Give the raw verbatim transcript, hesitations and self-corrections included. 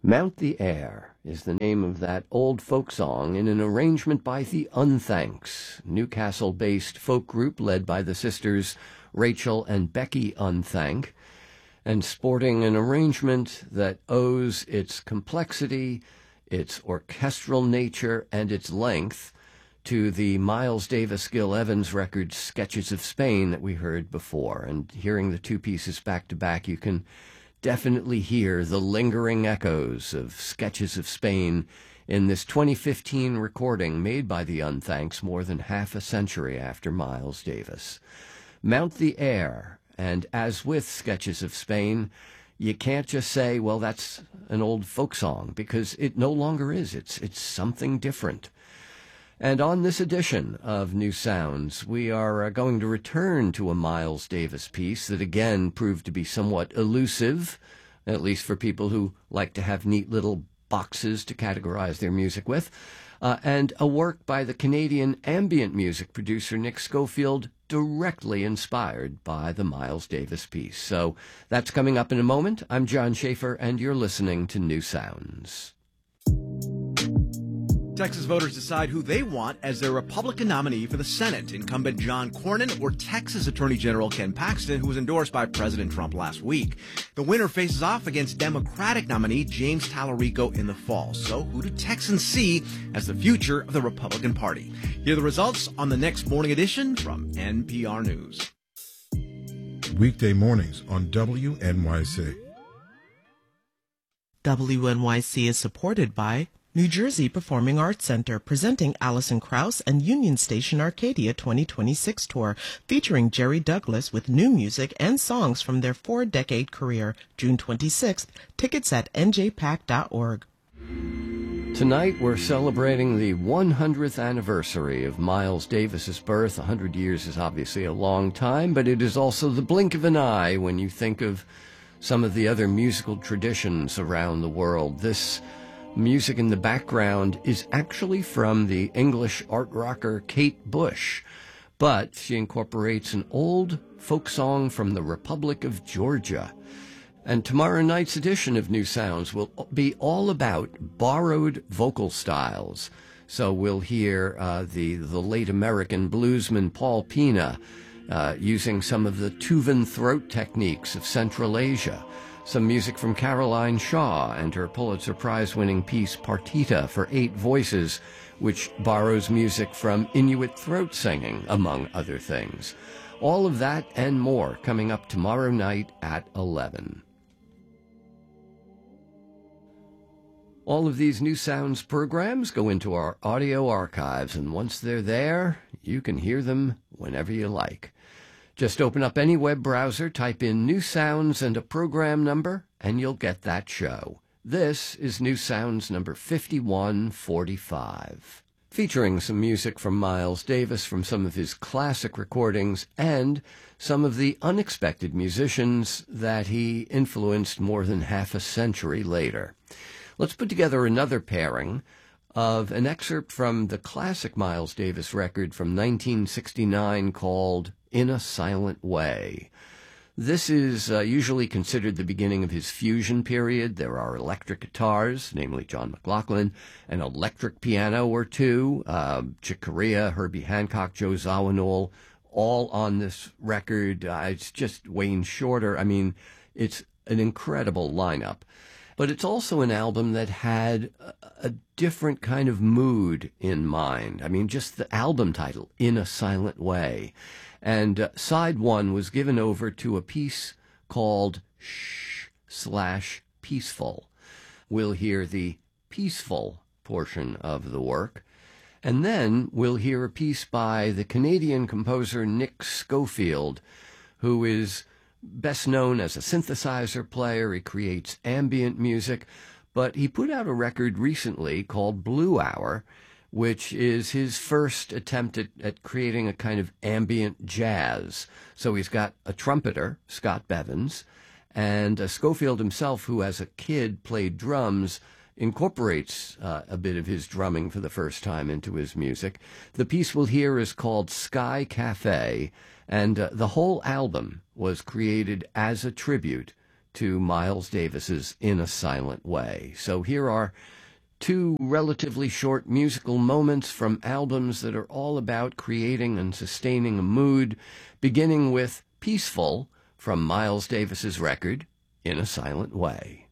Mount the Air is the name of that old folk song in an arrangement by the Unthanks, Newcastle-based folk group led by the sisters Rachel and Becky Unthank, and sporting an arrangement that owes its complexity, its orchestral nature, and its length to the Miles Davis Gil Evans record Sketches of Spain that we heard before. And hearing the two pieces back to back, you can definitely hear the lingering echoes of Sketches of Spain in this twenty fifteen recording made by the Unthanks more than half a century after Miles Davis. Mount the Air, and as with Sketches of Spain, you can't just say, well, that's an old folk song, because it no longer is. It's, it's something different. And on this edition of New Sounds, we are uh, going to return to a Miles Davis piece that again proved to be somewhat elusive, at least for people who like to have neat little boxes to categorize their music with, uh, and a work by the Canadian ambient music producer Nick Schofield, directly inspired by the Miles Davis piece. So that's coming up in a moment. I'm John Schaefer, and you're listening to New Sounds. Texas voters decide who they want as their Republican nominee for the Senate, incumbent John Cornyn or Texas Attorney General Ken Paxton, who was endorsed by President Trump last week. The winner faces off against Democratic nominee James Tallarico in the fall. So who do Texans see as the future of the Republican Party? Here are the results on the next morning edition from N P R News. Weekday mornings on W N Y C. W N Y C is supported by New Jersey Performing Arts Center, presenting Alison Krauss and Union Station Arcadia twenty twenty-six tour, featuring Jerry Douglas with new music and songs from their four-decade career. June twenty-sixth. Tickets at N J pack dot org. Tonight we're celebrating the one hundredth anniversary of Miles Davis's birth. one hundred years is obviously a long time, but it is also the blink of an eye when you think of some of the other musical traditions around the world. This music in the background is actually from the English art rocker Kate Bush, but she incorporates an old folk song from the Republic of Georgia. And tomorrow night's edition of New Sounds will be all about borrowed vocal styles. So we'll hear uh, the, the late American bluesman Paul Pina uh, using some of the Tuvan throat techniques of Central Asia. Some music from Caroline Shaw and her Pulitzer Prize-winning piece Partita for Eight Voices, which borrows music from Inuit throat singing, among other things. All of that and more coming up tomorrow night at eleven. All of these New Sounds programs go into our audio archives, and once they're there, you can hear them whenever you like. Just open up any web browser, type in New Sounds and a program number, and you'll get that show. This is New Sounds number fifty-one forty-five, featuring some music from Miles Davis from some of his classic recordings and some of the unexpected musicians that he influenced more than half a century later. Let's put together another pairing of an excerpt from the classic Miles Davis record from nineteen sixty-nine called In a Silent Way. This is uh, usually considered the beginning of his fusion period. There are electric guitars, namely John McLaughlin, an electric piano or two, uh, Chick Corea, Herbie Hancock, Joe Zawinul, all on this record. Uh, it's just Wayne Shorter. I mean, it's an incredible lineup. But it's also an album that had a, a different kind of mood in mind. I mean, just the album title, In a Silent Way. And uh, side one was given over to a piece called Shh slash Peaceful. We'll hear the peaceful portion of the work. And then we'll hear a piece by the Canadian composer Nick Schofield, who is best known as a synthesizer player. He creates ambient music, but he put out a record recently called Blue Hour, which is his first attempt at, at creating a kind of ambient jazz. So he's got a trumpeter, Scott Bevins, and uh, Schofield himself, who as a kid played drums, incorporates uh, a bit of his drumming for the first time into his music. The piece we'll hear is called Sky Cafe, and uh, the whole album was created as a tribute to Miles Davis's In a Silent Way. So here are two relatively short musical moments from albums that are all about creating and sustaining a mood, beginning with Peaceful from Miles Davis's record, In a Silent Way.